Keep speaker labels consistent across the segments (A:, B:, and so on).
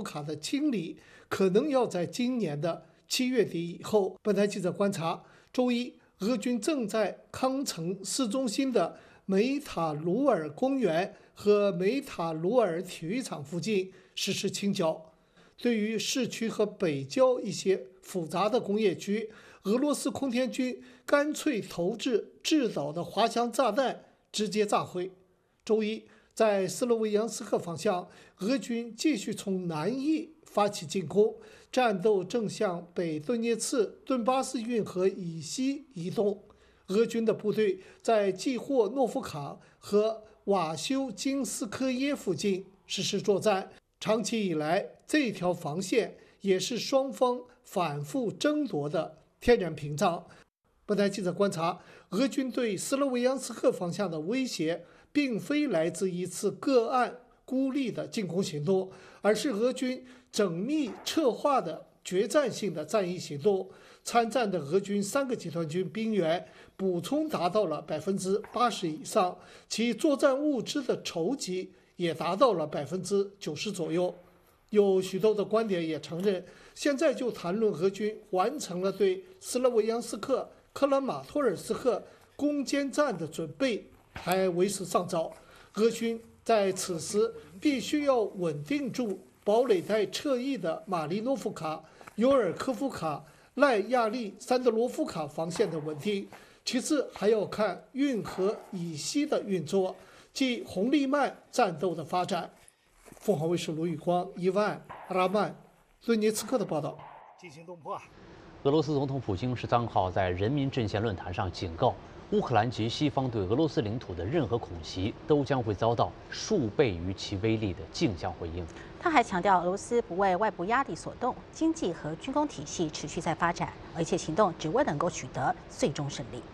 A: 卡的清理可能要在今年的7月底以后。本台记者观察，周一，俄军正在康城市中心的梅塔鲁尔公园和梅塔鲁尔体育场附近实施清剿。对于市区和北郊一些复杂的工业区，俄罗斯空天军干脆投掷制导的滑翔炸弹，直接炸毁。周一，在斯洛维扬斯克方向，俄军继续从南翼发起进攻，战斗正向北顿涅茨顿巴斯运河以西移动。俄军的部队在季霍诺夫卡和瓦修金斯科耶附近实施作战。长期以来，这条防线也是双方反复争夺的天然屏障。本台记者观察，俄军对斯洛维扬斯克方向的威胁并非来自一次个案孤立的进攻行动，而是俄军缜密策划的决战性的战役行动。参战的俄军3个集团军兵员补充达到了80%以上，其作战物资的筹集也达到了90%左右。有许多的观点也承认，现在就谈论俄军完成了对斯洛维扬斯克、克拉马托尔斯克攻坚战的准备还为时尚早。俄军在此时必须要稳定住堡垒带侧翼的马利诺夫卡、尤尔科夫卡、赖亚利山德罗夫卡防线的稳定，其次还要看运河以西的运作，即红利曼战斗的发展。凤凰卫视卢宇光、伊万、拉曼、顿涅茨克的报道。
B: 进行动破。
C: 俄罗斯总统普京13号在人民阵线论坛上警告，乌克兰及西方对俄罗斯领土的任何恐袭都将会遭到数倍于其威力的镜像回应。
D: 他还强调，俄罗斯不为外部压力所动，经济和军工体系持续在发展，而一切行动只为能够取得最终胜利。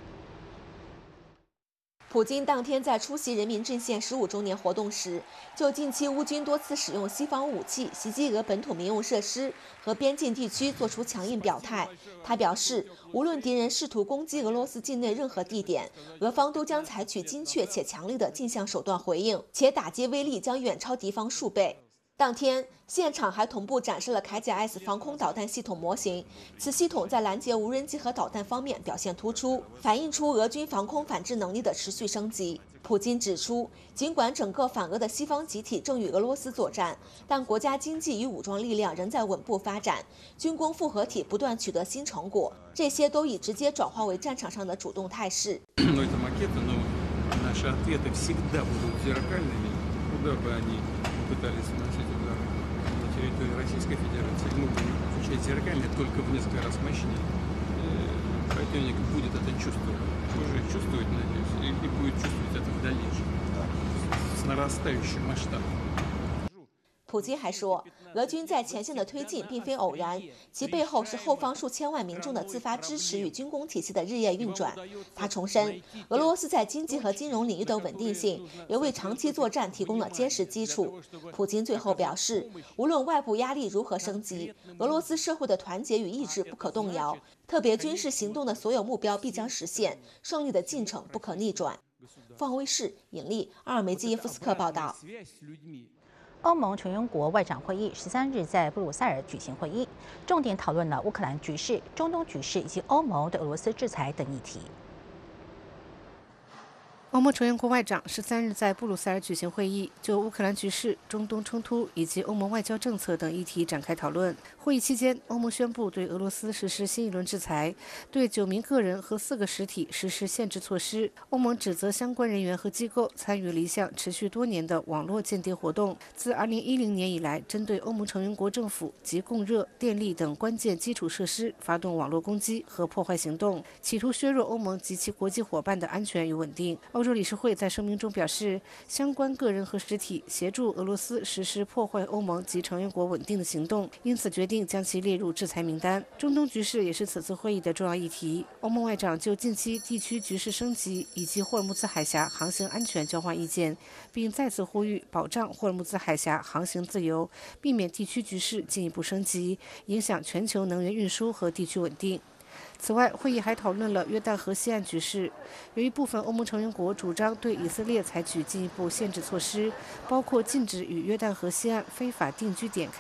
E: 普京当天在出席人民阵线15周年活动时，就近期乌军多次使用西方武器袭击俄本土民用设施和边境地区作出强硬表态。他表示，无论敌人试图攻击俄罗斯境内任何地点，俄方都将采取精确且强力的镜像手段回应，且打击威力将远超敌方数倍。当天，现场还同步展示了铠甲 S 防空导弹系统模型，此系统在拦截无人机和导弹方面表现突出，反映出俄军防空反制能力的持续升级。普京指出，尽管整个反俄的西方集体正与俄罗斯作战，但国家经济与武装力量仍在稳步发展，军工复合体不断取得新成果，这些都已直接转化为战场上的主动态势。
F: пытались наносить удар на территории Российской Федерации. Мы будем отвечать зеркально, только в несколько раз мощнее. Противник будет это чувствовать. Уже чувствует, надеюсь, и будет чувствовать это в дальнейшем с нарастающим масштабом.
E: 普京还说，俄军在前线的推进并非偶然，其背后是后方数千万民众的自发支持与军工体系的日夜运转。他重申，俄罗斯在经济和金融领域的稳定性也为长期作战提供了坚实基础。普京最后表示，无论外部压力如何升级，俄罗斯社会的团结与意志不可动摇，特别军事行动的所有目标必将实现，胜利的进程不可逆转。凤凰卫视尹丽、阿尔梅基耶夫斯克报道。
D: 欧盟成员国外长会议13日在布鲁塞尔举行会议，重点讨论了乌克兰局势、中东局势以及欧盟对俄罗斯制裁等议题。
G: 欧盟成员国外长13日在布鲁塞尔举行会议，就乌克兰局势、中东冲突以及欧盟外交政策等议题展开讨论。会议期间，欧盟宣布对俄罗斯实施新一轮制裁，对9名个人和4个实体实施限制措施。欧盟指责相关人员和机构参与了一项持续多年的网络间谍活动，自2010年以来，针对欧盟成员国政府及供热、电力等关键基础设施发动网络攻击和破坏行动，企图削弱欧盟及其国际伙伴的安全与稳定。欧洲理事会在声明中表示，相关个人和实体协助俄罗斯实施破坏欧盟及成员国稳定的行动，因此决定将其列入制裁名单。中东局势也是此次会议的重要议题。欧盟外长就近期地区局势升级以及霍尔木兹海峡航行安全交换意见，并再次呼吁保障霍尔木兹海峡航行自由，避免地区局势进一步升级，影响全球能源运输和地区稳定。此外，会议还讨论了约旦河西岸局势。由于部分欧盟成员国主张对以色列采取进一步限制措施，包括禁止与约旦河西岸非法定居点